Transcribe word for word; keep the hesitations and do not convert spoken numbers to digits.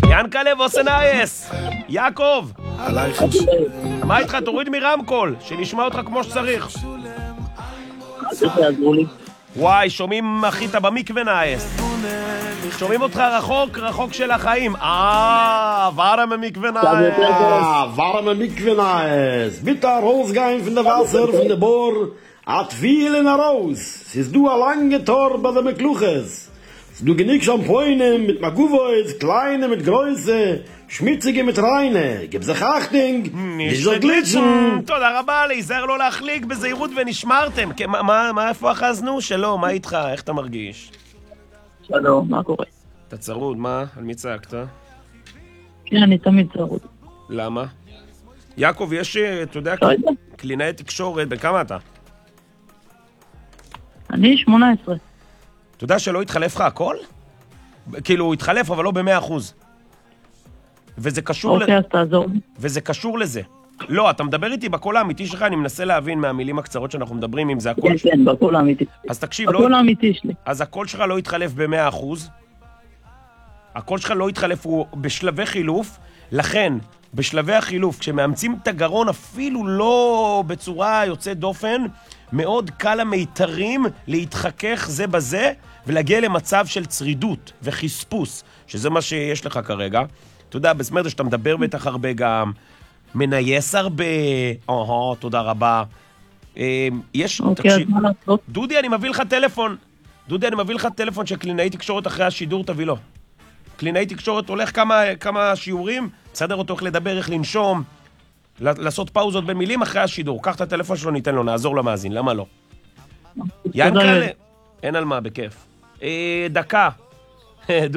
ינקלה בוסנאייס, יעקב, עלייך. מה איתך? תוריד מרמקול, שנשמע אותך כמו שצריך. וואי, שומעים אחי אתה במקווה נאייס. שומעים אותך רחוק, רחוק של החיים. אה, warme מקווה נאייס. Ah, warme Mikve nice. Bitte rausgehen von der Wasser, von der Bohr. At viel in der Raus. Es ist du a lange Tor bei der Mekluches. Du genick schon Poine mit Maguvoiz, kleine mit Größe, schmutzige mit reine. Gib sich Achtung, nicht so glitschen. תודה רבה, להיזהר לא להחליק בזהירות ונשמרתם. מה, מה, מה, איפה אחזנו? שלום, מה איתך? איך אתה מרגיש? שלום, מה קורה? אתה צרוד, מה? על מי צעקת? כן, אני תמיד צרוד. למה? יעקב, יש, אתה יודע, קלינאי תקשורת, בכמה אתה? אני שמונה עשרה. אתה יודע שלא התחלף לך הכל? כאילו, הוא התחלף, אבל לא במאה אחוז. וזה קשור... אוקיי, אז תעזור. וזה קשור לזה. לא, אתה מדבר איתי בקול האמיתי שלך, אני מנסה להבין מהמילים הקצרות שאנחנו מדברים, אם זה הקול... כן, כן, בקול האמיתי. אז תקשיב, לא... בקול האמיתי שלי. אז הקול שלך לא התחלף במאה אחוז. הקול שלך לא התחלף, הוא בשלבי חילוף. לכן, בשלבי החילוף, כשמאמצים את הגרון אפילו לא בצורה יוצאת דופן, מאוד קל המיתרים להתחכך זה בזה, ולהגיע למצב של צרידות וחספוס, שזה מה שיש לך כרגע. אתה יודע, בסמרת שאתה מדבר בטח הרבה גם, מנייס הרבה, אוהו, תודה רבה. יש, תקשיב, דודי, אני מביא לך טלפון, דודי, אני מביא לך טלפון של קלינאי תקשורת אחרי השידור, תביא לו. קלינאי תקשורת הולך כמה, כמה שיעורים, בסדר אותו איך לדבר, איך לנשום, לעשות פאוזות בין מילים אחרי השידור. קח את הטלפון שלו, ניתן לו, נעזור למאזין, למה לא? ינקלה, אין על מה, בכיף. דקה.